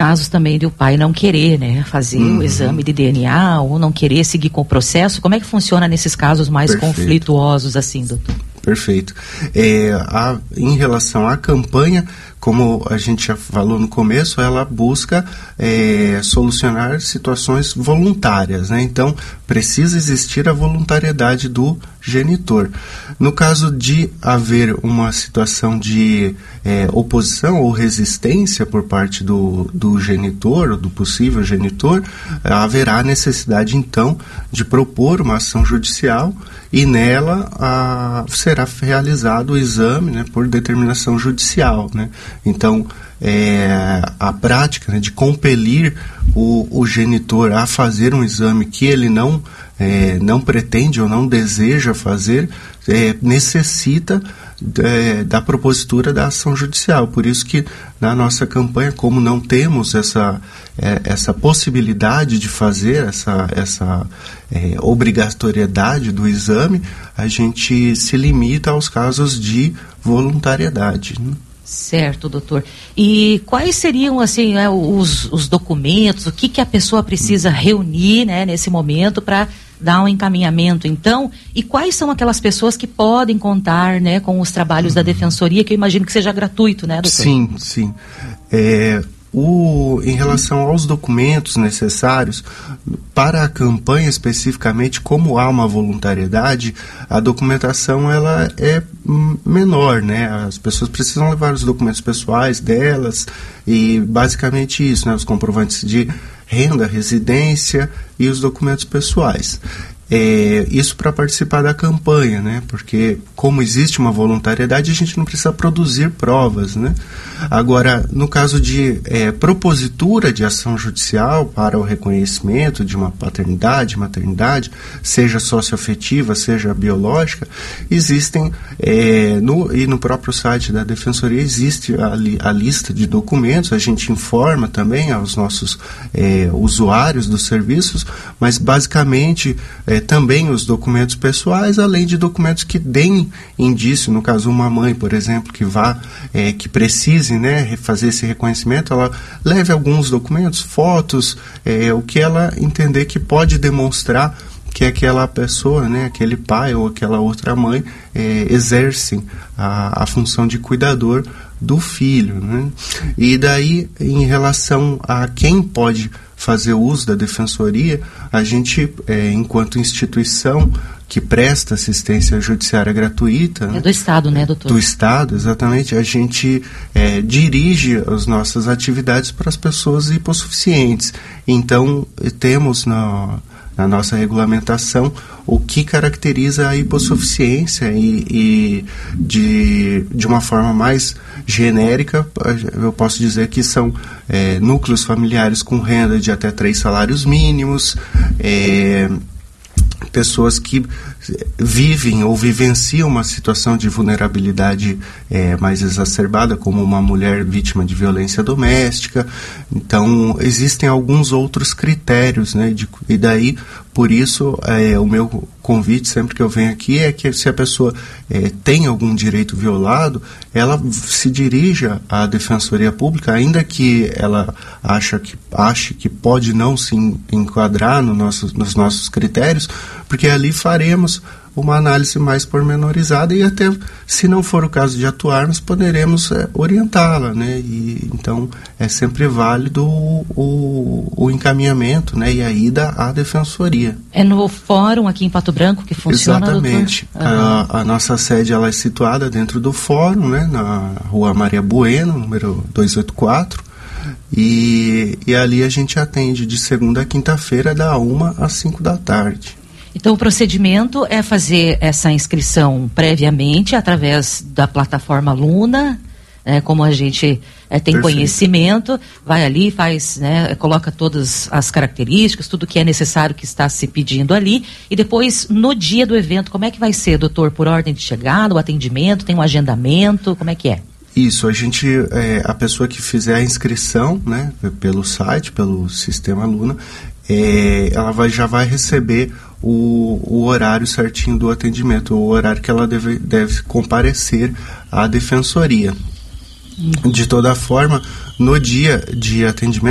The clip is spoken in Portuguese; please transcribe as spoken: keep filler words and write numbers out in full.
casos também de o pai não querer, né, fazer uhum. o exame de D N A ou não querer seguir com o processo. Como é que funciona nesses casos mais Perfeito. conflituosos assim, doutor? Perfeito. É, a, em relação à campanha, como a gente já falou no começo, ela busca é, solucionar situações voluntárias, né? Então, precisa existir a voluntariedade do genitor. No caso de haver uma situação de é, oposição ou resistência por parte do, do genitor, ou do possível genitor, haverá necessidade, então, de propor uma ação judicial e nela a, será realizado o exame, né, por determinação judicial, né? Então, é, a prática, né, de compelir o, o genitor a fazer um exame que ele não, é, não pretende ou não deseja fazer, é, necessita é, da propositura da ação judicial. Por isso que na nossa campanha, como não temos essa, é, essa possibilidade de fazer essa, essa é, obrigatoriedade do exame, a gente se limita aos casos de voluntariedade, né? Certo, doutor. E quais seriam, assim, né, os, os documentos, o que, que a pessoa precisa reunir, né, nesse momento para dar um encaminhamento, então? E quais são aquelas pessoas que podem contar, né, com os trabalhos da Defensoria, que eu imagino que seja gratuito, né, doutor? Sim, sim. É... O, em relação aos documentos necessários para a campanha especificamente, como há uma voluntariedade, a documentação ela é menor, né? As pessoas precisam levar os documentos pessoais delas e basicamente isso, né? Os comprovantes de renda, residência e os documentos pessoais. É, isso para participar da campanha, né? Porque como existe uma voluntariedade, a gente não precisa produzir provas, né? Agora, no caso de é, propositura de ação judicial para o reconhecimento de uma paternidade, maternidade, seja socioafetiva, seja biológica, existem, é, no, e no próprio site da Defensoria existe a, li, a lista de documentos, a gente informa também aos nossos é, usuários dos serviços, mas basicamente é, também os documentos pessoais, além de documentos que deem indício, no caso uma mãe, por exemplo, que vá, é, que precise, né, fazer esse reconhecimento, ela leve alguns documentos, fotos, é, o que ela entender que pode demonstrar que aquela pessoa, né, aquele pai ou aquela outra mãe é, exercem a, a função de cuidador do filho, né? E daí, em relação a quem pode fazer uso da Defensoria, a gente, é, enquanto instituição que presta assistência judiciária gratuita... É do Estado, né, doutor? Do Estado, exatamente. A gente é, dirige as nossas atividades para as pessoas hipossuficientes. Então, temos na... na nossa regulamentação, o que caracteriza a hipossuficiência e, e de, de uma forma mais genérica, eu posso dizer que são é, núcleos familiares com renda de até três salários mínimos, é, pessoas que vivem ou vivenciam uma situação de vulnerabilidade é, mais exacerbada, como uma mulher vítima de violência doméstica. Então, existem alguns outros critérios, né, de, e daí, por isso, é, o meu convite sempre que eu venho aqui é que se a pessoa é, tem algum direito violado, ela se dirija à Defensoria Pública, ainda que ela acha que, ache que pode não se enquadrar no nosso, nos nossos critérios, porque ali faremos uma análise mais pormenorizada e até, se não for o caso de atuarmos, poderemos é, orientá-la, né? E, então, é sempre válido o, o, o encaminhamento, né, e a ida à Defensoria. É no fórum aqui em Pato Branco que funciona, Exatamente. Doutor? A, a nossa sede ela é situada dentro do fórum, né, na Rua Maria Bueno, número duzentos e oitenta e quatro, e, e ali a gente atende de segunda a quinta-feira, da uma às cinco da tarde. Então, o procedimento é fazer essa inscrição previamente através da plataforma Luna, né, como a gente é, tem Perfeito. Conhecimento, vai ali, faz, né, coloca todas as características, tudo que é necessário que está se pedindo ali, e depois, no dia do evento, como é que vai ser, doutor? Por ordem de chegada, o atendimento, tem um agendamento, como é que é? Isso, a gente, é, a pessoa que fizer a inscrição, né, pelo site, pelo sistema Luna, é, ela vai, já vai receber o, o horário certinho do atendimento, o horário que ela deve, deve comparecer à Defensoria. Uhum. De toda forma, no dia de atendimento,